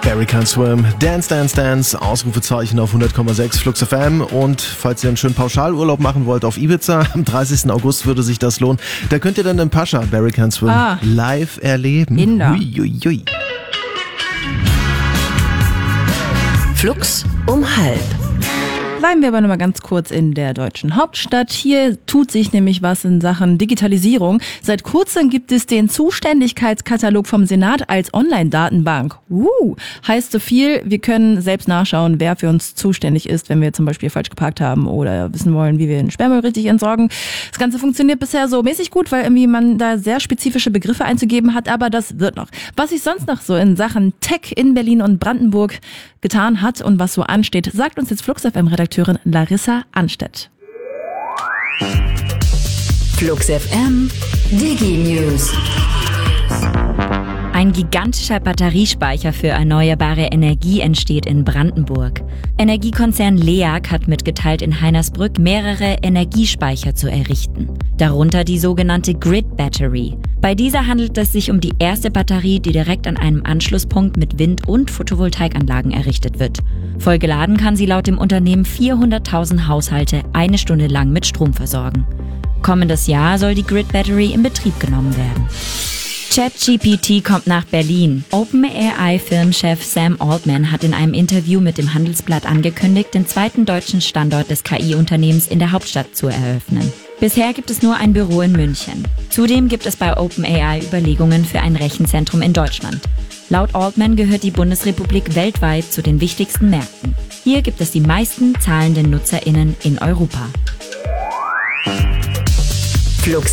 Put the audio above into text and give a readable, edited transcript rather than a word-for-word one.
Barry Can't Swim, Dance, Dance, Dance, Ausrufezeichen auf 100,6 Flux FM. Und falls ihr einen schönen Pauschalurlaub machen wollt auf Ibiza, am 30. August würde sich das lohnen. Da könnt ihr dann den Pascha, Barry Can't Swim, live erleben. Hui. Flux um 12:30. Bleiben wir aber noch mal ganz kurz in der deutschen Hauptstadt. Hier tut sich nämlich was in Sachen Digitalisierung. Seit kurzem gibt es den Zuständigkeitskatalog vom Senat als Online-Datenbank. Heißt so viel, wir können selbst nachschauen, wer für uns zuständig ist, wenn wir zum Beispiel falsch geparkt haben oder wissen wollen, wie wir den Sperrmüll richtig entsorgen. Das Ganze funktioniert bisher so mäßig gut, weil irgendwie man da sehr spezifische Begriffe einzugeben hat, aber das wird noch. Was sich sonst noch so in Sachen Tech in Berlin und Brandenburg getan hat und was so ansteht, sagt uns jetzt Flux FM-Redakteurin Larissa Anstedt. Flux FM Digi News. Ein gigantischer Batteriespeicher für erneuerbare Energie entsteht in Brandenburg. Energiekonzern LEAG hat mitgeteilt, in Heinersbrück mehrere Energiespeicher zu errichten. Darunter die sogenannte Grid Battery. Bei dieser handelt es sich um die erste Batterie, die direkt an einem Anschlusspunkt mit Wind- und Photovoltaikanlagen errichtet wird. Vollgeladen kann sie laut dem Unternehmen 400.000 Haushalte eine Stunde lang mit Strom versorgen. Kommendes Jahr soll die Grid Battery in Betrieb genommen werden. ChatGPT kommt nach Berlin. OpenAI-Filmchef Sam Altman hat in einem Interview mit dem Handelsblatt angekündigt, den zweiten deutschen Standort des KI-Unternehmens in der Hauptstadt zu eröffnen. Bisher gibt es nur ein Büro in München. Zudem gibt es bei OpenAI Überlegungen für ein Rechenzentrum in Deutschland. Laut Altman gehört die Bundesrepublik weltweit zu den wichtigsten Märkten. Hier gibt es die meisten zahlenden NutzerInnen in Europa. Flux